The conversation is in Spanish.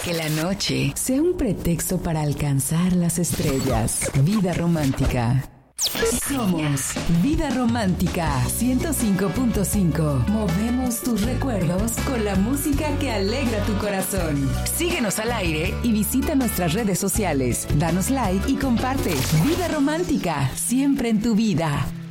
Que la noche sea un pretexto para alcanzar las estrellas. Vida romántica. Somos Vida Romántica 105.5. Movemos tus recuerdos con la música que alegra tu corazón. Síguenos al aire y visita nuestras redes sociales. Danos like y comparte. Vida Romántica, siempre en tu vida.